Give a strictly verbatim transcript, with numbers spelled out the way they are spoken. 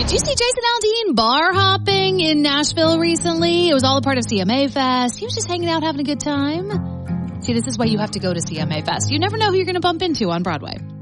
Did you see Jason Aldean bar hopping in Nashville recently? It was all a part of C M A Fest. He was just hanging out, having a good time. See, this is why you have to go to C M A Fest. You never know who you're going to bump into on Broadway.